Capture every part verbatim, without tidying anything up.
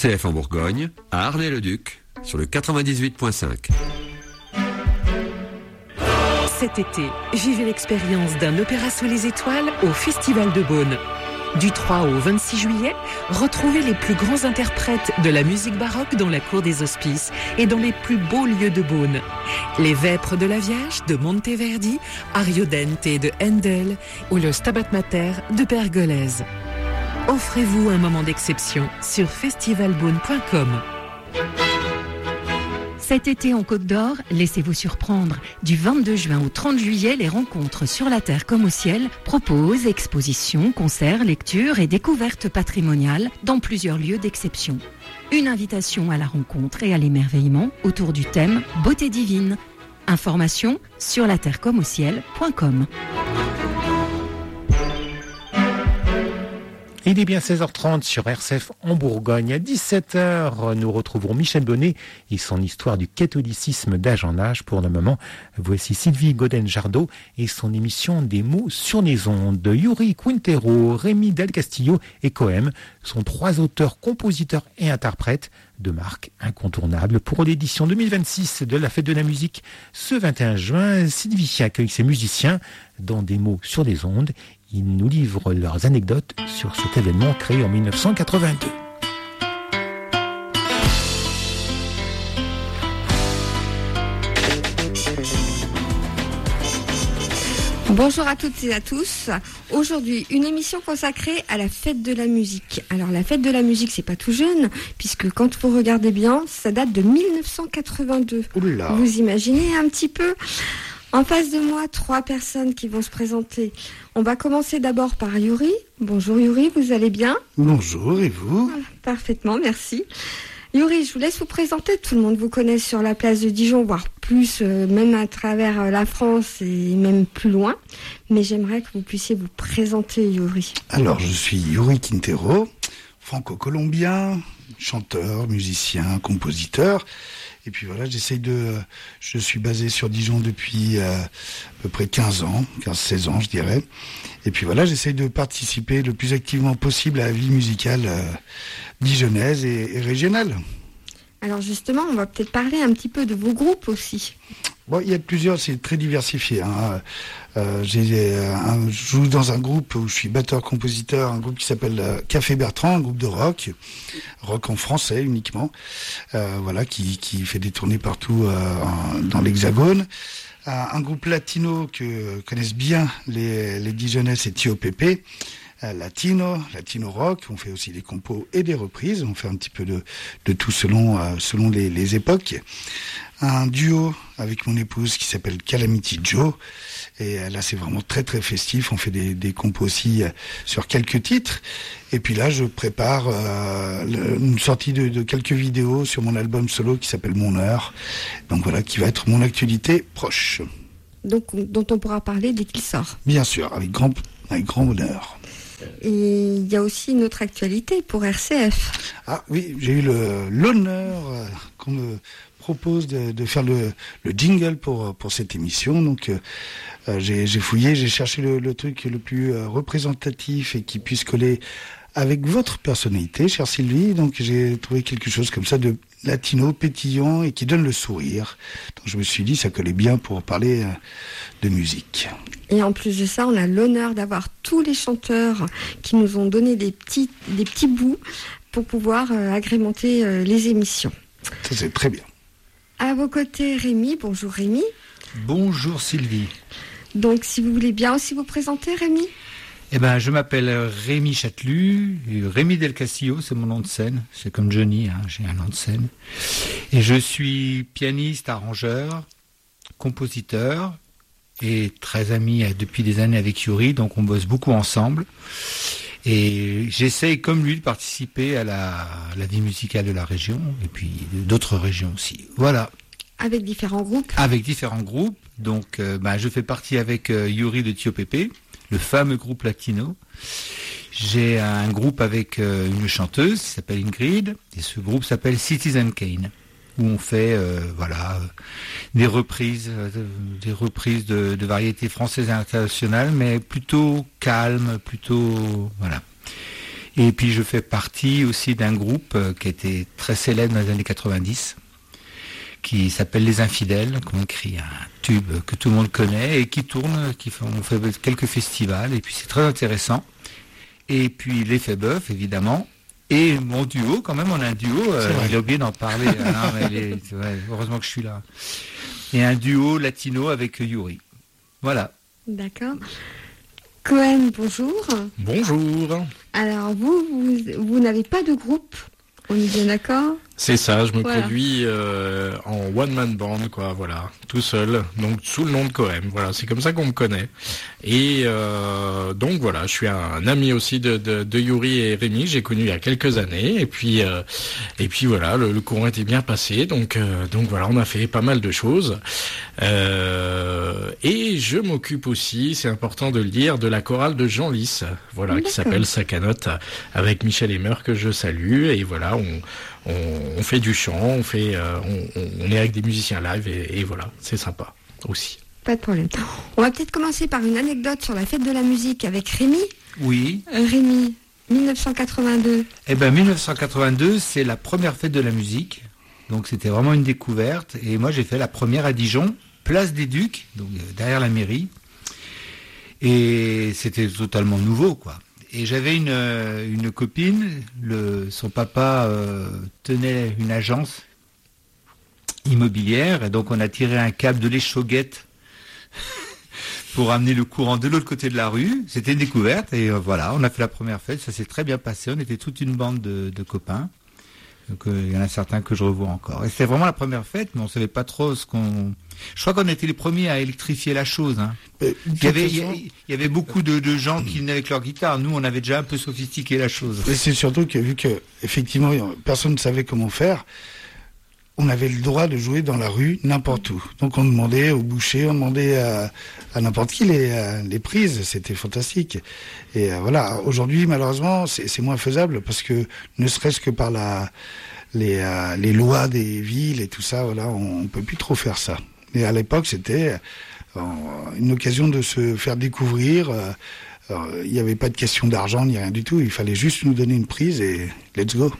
R C F en Bourgogne, à Arnay-le-Duc, sur le quatre-vingt-dix-huit virgule cinq. Cet été, vivez l'expérience d'un opéra sous les étoiles au Festival de Beaune. Du trois au vingt-six juillet, retrouvez les plus grands interprètes de la musique baroque dans la cour des Hospices et dans les plus beaux lieux de Beaune. Les Vêpres de la Vierge de Monteverdi, Ariodante de Handel ou le Stabat Mater de Pergolèse. Offrez-vous un moment d'exception sur festival beaune point com. Cet été en Côte d'Or, laissez-vous surprendre. Du vingt-deux juin au trente juillet, les rencontres sur la terre comme au ciel proposent expositions, concerts, lectures et découvertes patrimoniales dans plusieurs lieux d'exception. Une invitation à la rencontre et à l'émerveillement autour du thème Beauté divine. Information sur la terre comme au ciel point com. Il est bien seize heures trente sur R C F en Bourgogne. À dix-sept heures, nous retrouverons Michel Bonnet et son histoire du catholicisme d'âge en âge. Pour le moment, voici Sylvie Godin-Jardot et son émission Des mots sur les ondes. Yuri Quintero, Rémi Del Castillo et Cohem sont trois auteurs, compositeurs et interprètes de marque incontournable pour l'édition deux mille vingt-six de la Fête de la musique. Ce vingt et un juin, Sylvie accueille ses musiciens dans Des mots sur les ondes. Ils nous livrent leurs anecdotes sur cet événement créé en dix-neuf cent quatre-vingt-deux. Bonjour à toutes et à tous. Aujourd'hui, une émission consacrée à la fête de la musique. Alors la fête de la musique, c'est pas tout jeune, puisque quand vous regardez bien, ça date de dix-neuf cent quatre-vingt-deux. Oula. Vous imaginez un petit peu ? En face de moi, trois personnes qui vont se présenter. On va commencer d'abord par Yuri. Bonjour Yuri, vous allez bien ? Bonjour, et vous ? Parfaitement, merci. Yuri, je vous laisse vous présenter. Tout le monde vous connaît sur la place de Dijon, voire plus, euh, même à travers euh, la France et même plus loin. Mais j'aimerais que vous puissiez vous présenter, Yuri. Alors, je suis Yuri Quintero, franco-colombien, chanteur, musicien, compositeur. Et puis voilà, j'essaye de... Je suis basé sur Dijon depuis euh, à peu près quinze ans, quinze seize ans, je dirais. Et puis voilà, j'essaye de participer le plus activement possible à la vie musicale euh, dijonnaise et, et régionale. Alors justement, on va peut-être parler un petit peu de vos groupes aussi. Bon, il y a plusieurs, c'est très diversifié. Hein. Euh, j'ai un, je joue dans un groupe où je suis batteur-compositeur, un groupe qui s'appelle euh, Café Bertrand, un groupe de rock, rock en français uniquement, euh, voilà, qui, qui fait des tournées partout euh, en, dans l'Hexagone. Euh, un groupe latino que connaissent bien les, les Dijonnais, c'est Tio Pepe. Latino, latino rock, on fait aussi des compos et des reprises, on fait un petit peu de, de tout selon, euh, selon les, les époques. Un duo avec mon épouse qui s'appelle Calamity Joe, et là c'est vraiment très très festif, on fait des, des compos aussi euh, sur quelques titres, et puis là je prépare euh, le, une sortie de, de quelques vidéos sur mon album solo qui s'appelle Mon Heure, donc voilà, qui va être mon actualité proche. Donc, dont on pourra parler dès qu'il sort. Bien sûr, avec grand, avec grand bonheur. Et il y a aussi une autre actualité pour R C F. Ah oui, j'ai eu le, l'honneur euh, qu'on me propose de, de faire le, le jingle pour, pour cette émission. Donc euh, j'ai, j'ai fouillé, j'ai cherché le, le truc le plus euh, représentatif et qui puisse coller avec votre personnalité, chère Sylvie. Donc j'ai trouvé quelque chose comme ça de latino, pétillant et qui donne le sourire. Donc je me suis dit ça collait bien pour parler euh, de musique. Et en plus de ça, on a l'honneur d'avoir tous les chanteurs qui nous ont donné des petits, des petits bouts pour pouvoir euh, agrémenter euh, les émissions. Ça, c'est très bien. À vos côtés, Rémi. Bonjour Rémi. Bonjour Sylvie. Donc, si vous voulez bien aussi vous présenter, Rémi. Eh ben, je m'appelle Rémi Châtelu, Rémi Del Castillo, c'est mon nom de scène. C'est comme Johnny, hein, j'ai un nom de scène. Et je suis pianiste, arrangeur, compositeur, et très ami depuis des années avec Yuri, donc on bosse beaucoup ensemble. Et j'essaye, comme lui, de participer à la, à la vie musicale de la région, et puis d'autres régions aussi. Voilà. Avec différents groupes. Avec différents groupes. Donc, euh, bah, je fais partie avec euh, Yuri de Tio Pepe, le fameux groupe latino. J'ai un groupe avec euh, une chanteuse qui s'appelle Ingrid, et ce groupe s'appelle Citizen Kane, où on fait euh, voilà euh, des reprises, euh, des reprises de, de variétés françaises et internationales, mais plutôt calmes, plutôt voilà. Et puis je fais partie aussi d'un groupe euh, qui était très célèbre dans les années quatre-vingt-dix, qui s'appelle Les Infidèles, qui ont écrit un tube que tout le monde connaît et qui tourne, qui fait, on fait quelques festivals, et puis c'est très intéressant. Et puis l'Effet Bœuf, évidemment. Et mon duo, quand même, on a un duo, euh, il a oublié d'en parler, Alain, mais il est, c'est vrai, heureusement que je suis là. Et un duo latino avec Yuri. Voilà. D'accord. Cohen, bonjour. Bonjour. Alors, vous, vous, vous n'avez pas de groupe, on est bien d'accord? C'est ça, je me Voilà. produis euh, en one-man band, quoi, voilà, tout seul, donc sous le nom de Cohen, voilà, c'est comme ça qu'on me connaît. Et euh, donc voilà, je suis un ami aussi de, de, de Yuri et Rémi, j'ai connu il y a quelques années, et puis euh, et puis voilà, le, le courant était bien passé, donc euh, donc voilà, on a fait pas mal de choses. Euh, et je m'occupe aussi, c'est important de le dire, de la chorale de Jean Lys, voilà, D'accord. qui s'appelle Sakanote, avec Michel Emer que je salue, et voilà, on On, on fait du chant, on fait, euh, on, on est avec des musiciens live et, et voilà, c'est sympa aussi. Pas de problème. On va peut-être commencer par une anecdote sur la fête de la musique avec Rémi. Oui. Euh, Rémi, dix-neuf cent quatre-vingt-deux. Eh ben, dix-neuf cent quatre-vingt-deux, c'est la première fête de la musique. Donc, c'était vraiment une découverte. Et moi, j'ai fait la première à Dijon, place des Ducs, donc euh, derrière la mairie. Et c'était totalement nouveau, quoi. Et j'avais une, euh, une copine, le, son papa euh, tenait une agence immobilière, et donc on a tiré un câble de l'échauguette pour amener le courant de l'autre côté de la rue. C'était une découverte, et euh, voilà, on a fait la première fête, ça s'est très bien passé, on était toute une bande de, de copains. Donc il euh, y en a certains que je revois encore. Et c'était vraiment la première fête, mais on savait pas trop ce qu'on... Je crois qu'on était les premiers à électrifier la chose. Hein. Euh, Il y avait, il y, il y avait beaucoup de, de gens qui venaient avec leur guitare. Nous, on avait déjà un peu sophistiqué la chose. Et c'est surtout que vu que effectivement personne ne savait comment faire, on avait le droit de jouer dans la rue n'importe où. Donc on demandait au boucher, on demandait à, à n'importe qui les, euh, les prises. C'était fantastique. Et euh, voilà. Aujourd'hui, malheureusement, c'est, c'est moins faisable parce que ne serait-ce que par la les, euh, les lois des villes et tout ça, voilà, on, on peut plus trop faire ça. Et à l'époque, c'était euh, une occasion de se faire découvrir. Euh, il n'y avait pas de question d'argent ni rien du tout. Il fallait juste nous donner une prise et let's go.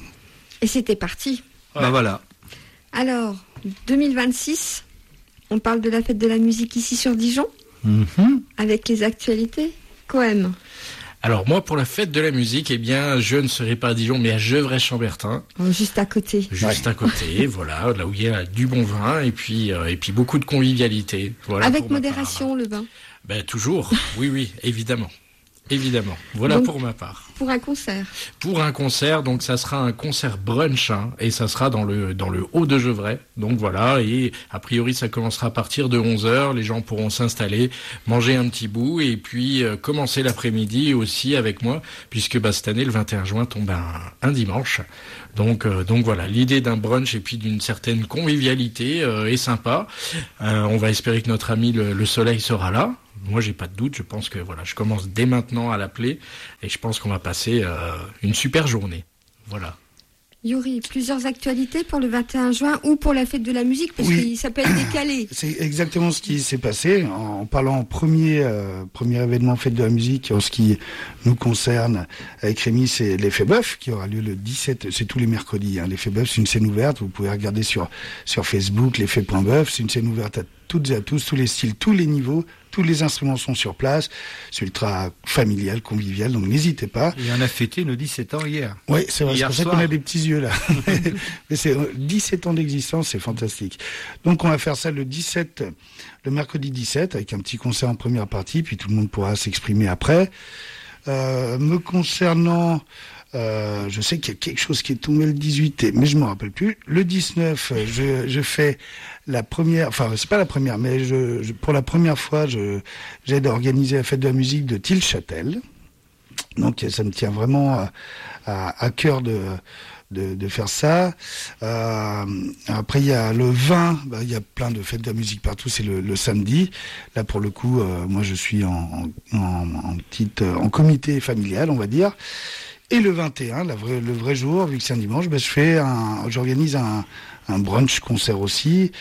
Et c'était parti. Ouais. Ben voilà. Alors, deux mille vingt-six, on parle de la fête de la musique ici sur Dijon, Mm-hmm. avec les actualités. Cohen. Alors moi, pour la fête de la musique, eh bien, je ne serai pas à Dijon, mais à Gevrey-Chambertin, Oh, juste à côté. juste à côté, voilà, là où il y a du bon vin et puis euh, et puis beaucoup de convivialité. Voilà. Avec pour ma modération, part. le vin. Ben toujours, oui, oui, évidemment. Évidemment. Voilà Donc, pour ma part. Pour un concert. Pour un concert, donc ça sera un concert brunch, hein, et ça sera dans le dans le haut de Gevrey. Donc voilà, et a priori ça commencera à partir de onze heures, les gens pourront s'installer, manger un petit bout, et puis euh, commencer l'après-midi aussi avec moi, puisque bah, cette année, le vingt et un juin, tombe un, un dimanche. Donc euh, donc voilà, l'idée d'un brunch et puis d'une certaine convivialité euh, est sympa. Euh, on va espérer que notre ami le, le soleil sera là. Moi, j'ai pas de doute. Je pense que voilà, je commence dès maintenant à l'appeler et je pense qu'on va passer euh, une super journée. Voilà. Yuri, plusieurs actualités pour le vingt et un juin ou pour la fête de la musique, parce Oui. qu'il s'appelle décalé. C'est exactement ce qui s'est passé en parlant premier euh, premier événement fête de la musique en ce qui nous concerne avec Rémi, c'est l'Effet Bœuf qui aura lieu le dix-sept, c'est tous les mercredis. Hein. L'Effet Bœuf, c'est une scène ouverte, vous pouvez regarder sur sur Facebook l'Effet point Bœuf, c'est une scène ouverte à toutes et à tous, tous les styles, tous les niveaux, tous les instruments sont sur place, c'est ultra familial, convivial, donc n'hésitez pas. Et on a fêté nos dix-sept ans hier. Oui, c'est vrai, c'est Hier pour ça soir. qu'on a des petits yeux là. Mais c'est dix-sept ans d'existence, c'est fantastique. Donc on va faire ça le dix-sept, le mercredi dix-sept, avec un petit concert en première partie, puis tout le monde pourra s'exprimer après. Euh, me concernant, euh, je sais qu'il y a quelque chose qui est tombé le dix-huit, mais je me rappelle plus. Le dix-neuf, je, je fais la première, enfin c'est pas la première, mais je, je pour la première fois, je j'aide à organiser la fête de la musique de Tilchâtel. Donc ça me tient vraiment à, à, à cœur de, de de faire ça. Euh, après il y a le vingt, bah, il y a plein de fêtes de la musique partout. C'est le, le samedi. Là pour le coup, euh, moi je suis en, en, en petite en comité familial, on va dire. Et le vingt et un, la vraie, le vrai jour, vu que c'est un dimanche, bah, je fais un, j'organise un, un brunch concert aussi.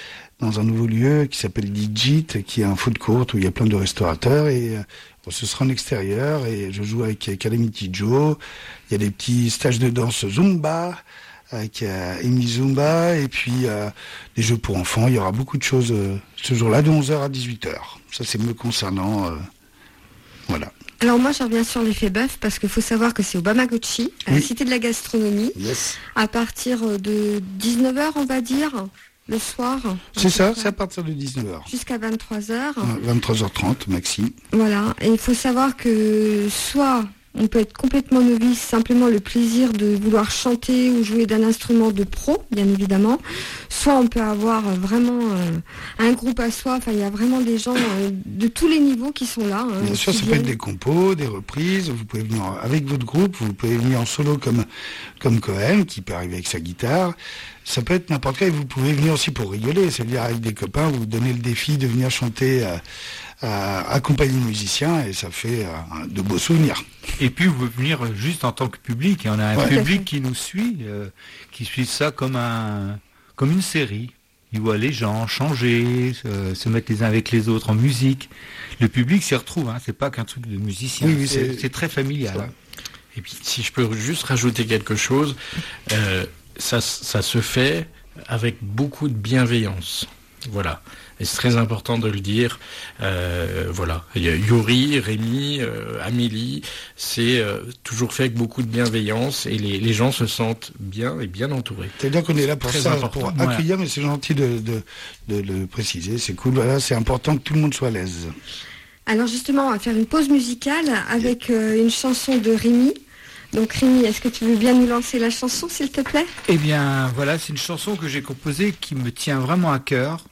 dans un nouveau lieu qui s'appelle Digit, qui est un food court où il y a plein de restaurateurs et bon, ce sera en extérieur et je joue avec Calamity Joe. Il y a des petits stages de danse Zumba avec euh, Amy Zumba et puis euh, des jeux pour enfants. Il y aura beaucoup de choses euh, ce jour-là de onze heures à dix-huit heures. Ça c'est me concernant. Euh, voilà. Alors moi je reviens sur l'effet bœuf parce qu'il faut savoir que c'est au Bamagochi, à oui. la Cité de la Gastronomie, yes. à partir de dix-neuf heures on va dire, le soir. C'est ça, c'est à partir de dix-neuf heures. Jusqu'à vingt-trois heures. vingt-trois heures trente maxi. Voilà, et il faut savoir que soit on peut être complètement novice, simplement le plaisir de vouloir chanter ou jouer d'un instrument de pro, bien évidemment. Soit on peut avoir vraiment euh, un groupe à soi, enfin il y a vraiment des gens euh, de tous les niveaux qui sont là. Hein, bien sûr, ça peut être des compos, des reprises, vous pouvez venir avec votre groupe, vous pouvez venir en solo comme, comme Cohen, qui peut arriver avec sa guitare. Ça peut être n'importe quoi et vous pouvez venir aussi pour rigoler, c'est-à-dire avec des copains, vous donnez le défi de venir chanter euh, euh, accompagner le musicien et ça fait euh, de beaux souvenirs. Et puis vous pouvez venir juste en tant que public, et on a un ouais. public qui nous suit, euh, qui suit ça comme un comme une série. Il voit les gens changer, se, se mettre les uns avec les autres en musique. Le public s'y retrouve, hein, c'est pas qu'un truc de musicien, oui, oui, c'est, c'est, c'est très familial. Hein. Et puis si je peux juste rajouter quelque chose, euh, ça, ça se fait avec beaucoup de bienveillance. Voilà. Et c'est très important de le dire. Euh, voilà. Il y a Yuri, Rémi, euh, Amélie. C'est euh, toujours fait avec beaucoup de bienveillance et les, les gens se sentent bien et bien entourés. C'est-à-dire qu'on est là pour très ça, important. pour accueillir, ouais. Mais c'est gentil de, de, de le préciser. C'est cool. Voilà, c'est important que tout le monde soit à l'aise. Alors justement, on va faire une pause musicale avec euh, une chanson de Rémi. Donc Rémi, est-ce que tu veux bien nous lancer la chanson, s'il te plaît ? Eh bien, voilà, c'est une chanson que j'ai composée qui me tient vraiment à cœur,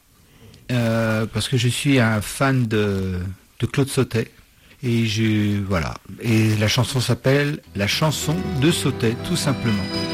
euh, parce que je suis un fan de, de Claude Sautet. Et je, voilà. Et la chanson s'appelle La chanson de Sautet, tout simplement.